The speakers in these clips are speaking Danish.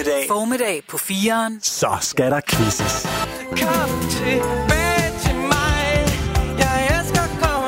Formiddag på 4'eren. Så skal der quizzes. Kom tilbage til mig. Jeg elsker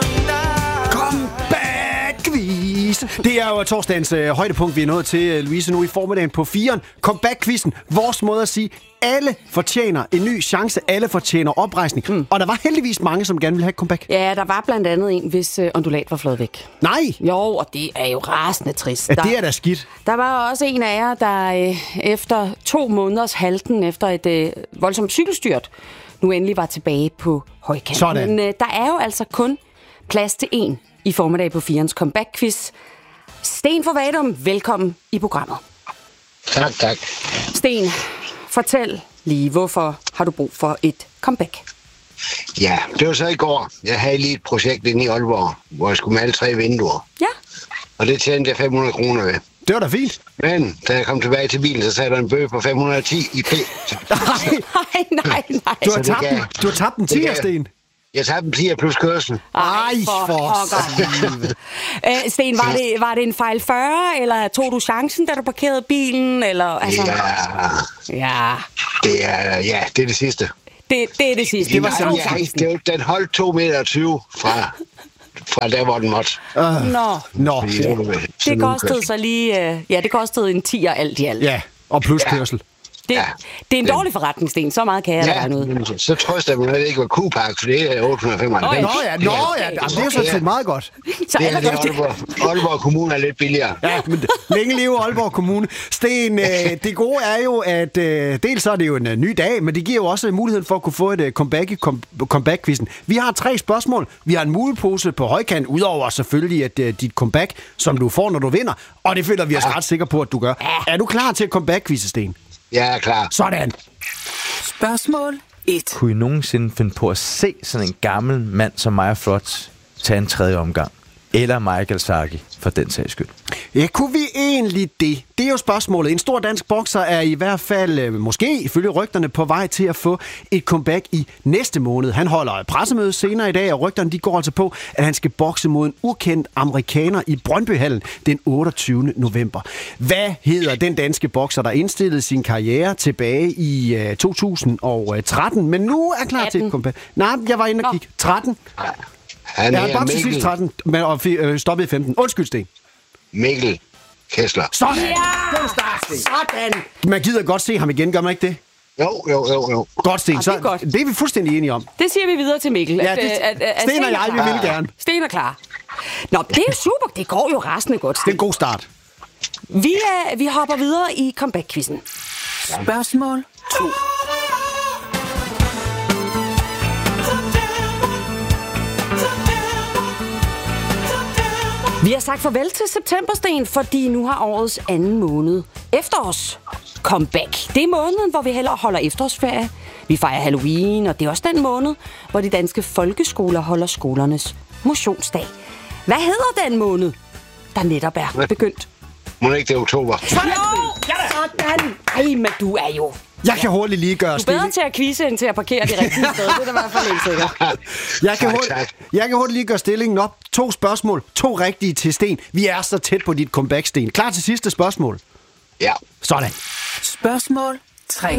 Comeback-quiz. Det er jo torsdagens højdepunkt, vi er nået til, Louise, nu i formiddagen på 4'eren. Comeback-quizzen. Vores måde at sige, alle fortjener en ny chance. Alle fortjener oprejsning. Og der var heldigvis mange, som gerne ville have et comeback. Ja, der var blandt andet en, hvis undulat var flået væk. Nej! Jo, og det er jo rasende trist. Ja, det er da skidt. Der var også en af jer, der efter 2 måneders halten efter et voldsomt cykelstyrt, nu endelig var tilbage på højkant. Sådan. Men der er jo altså kun plads til en i formiddag på 4'erens comeback-quiz. Sten fra Vadum, velkommen i programmet. Tak. Sten, fortæl lige, hvorfor har du brug for et comeback? Ja, det var så i går. Jeg havde lige et projekt inde i Aalborg, hvor jeg skulle male 3 vinduer. Ja. Og det tjente jeg 500 kroner ved. Det var da fint. Men da jeg kom tilbage til bilen, så sagde der en bøde på 510 i P. Nej. Du har tabt en 10'er, Sten. Jeg tabte en 10'er plus kørsel. Ej, for Sten, var det en fejl 40, eller tog du chancen, da du parkerede bilen? Eller, altså... Ja. Det er det sidste. Det er det sidste. Det var så chancen. Den holdt 2,20 meter fra der, hvor den måtte. Nå. Det kostede så lige... det kostede en 10'er alt i alt. Ja, og plus kørsel. Det er en dårlig forretning, Sten. Så meget kan jeg der noget. Så trøster jeg mig, at det ikke var Q-Park, for det er 895. Nå ja. Det er sådan set meget godt. Aalborg Kommune er lidt billigere. Ja, men længe leve Aalborg Kommune. Sten, det gode er jo, at dels så er det jo en ny dag, men det giver jo også muligheden for at kunne få et comeback i comeback-quizzen. Vi har 3 spørgsmål. Vi har en mulepose på højkant, udover selvfølgelig at dit comeback, som du får, når du vinder. Og det føler vi os ret sikre på, at du gør. Er du klar til comeback-quizzen, Sten? Jeg er klar. Sådan. Spørgsmål 1. Kunne I nogensinde finde på at se sådan en gammel mand som Maja Flot tage en 3. omgang? Eller Michael Saki, for den sags skyld? Ja, kunne vi egentlig det? Det er jo spørgsmålet. En stor dansk bokser er i hvert fald, måske ifølge rygterne, på vej til at få et comeback i næste måned. Han holder pressemøde senere i dag, og rygterne de går altså på, at han skal bokse mod en ukendt amerikaner i Brøndbyhallen den 28. november. Hvad hedder den danske bokser, der indstillede sin karriere tilbage i 2013, men nu er klar 18. til et comeback? Nej, jeg var inde og kigge. 13. Jeg har bare til sidst 13, og stoppet i 15. Undskyld, Sten. Mikkel Kessler. Sådan! Ja! Sådan! Man gider godt se ham igen, gør man ikke det? Jo. Godt, Sten. Så, det er godt. Det er vi fuldstændig enige om. Det siger vi videre til Mikkel. Ja, Sten og jeg, vi vil gerne. Sten er klar. Nå, det er super. Det går jo rasende godt, Sten. Det er en god start. Vi hopper videre i comeback-quizzen. Spørgsmål 2. Vi har sagt farvel til september, Sten, fordi nu har årets anden måned efterårs comeback. Det er måneden, hvor vi hellere holder efterårsferie. Vi fejrer Halloween, og det er også den måned, hvor de danske folkeskoler holder skolernes motionsdag. Hvad hedder den måned, der netop er begyndt? Må ikke det er oktober? Sådan! Ej, men du er jo... Jeg kan hurtigt lige gøre Du er bedre til at quizze, end til at parkere de rigtige steder. Det er da i hvert fald helt sikkert. Jeg kan hurtigt lige gøre stillingen op. 2 spørgsmål, 2 rigtige til Sten. Vi er så tæt på dit comeback, Sten. Klar til sidste spørgsmål? Ja. Sådan. Spørgsmål 3.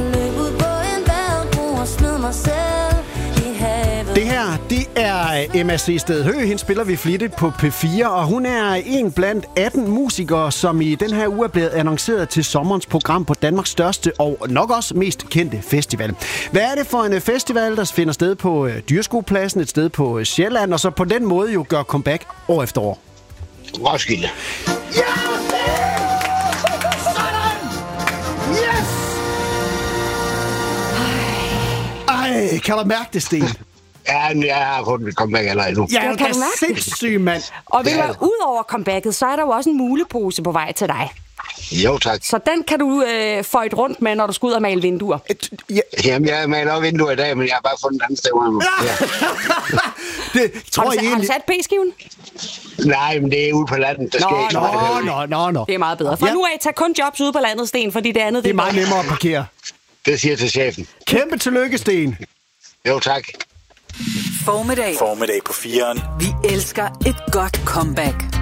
Det her, det er MSC Stedhø. Hende spiller vi flittigt på P4, og hun er en blandt 18 musikere, som i den her uge er blevet annonceret til sommerens program på Danmarks største og nok også mest kendte festival. Hvad er det for en festival, der finder sted på Dyrskuepladsen, et sted på Sjælland, og så på den måde jo gør comeback år efter år? Roskilde. Ja! Yes! Ej, kan du mærke det, Sten? Ja, jeg har fået mit comeback allerede nu. Ja, kan du mærke det? Sindssyg, mand. Og ved du hvad, ud over comebacket, så er der jo også en mulepose på vej til dig. Jo, tak. Så den kan du føjte rundt med, når du skal ud og male vinduer. Jamen, jeg maler også vinduer i dag, men jeg har bare fundet et andet sted. Det tror jeg egentlig... Har du sat P-skiven? Nej, men det er ude på landet, der sker ikke noget. Nå. Det er meget bedre. Fra nu af, tag kun jobs ude på landet, Sten, fordi det andet... Det er meget nemmere at parkere. Det siger jeg til chefen. Kæmpe tillykke, Sten. Jo, tak. Formiddag på 4'eren. Vi elsker et godt comeback.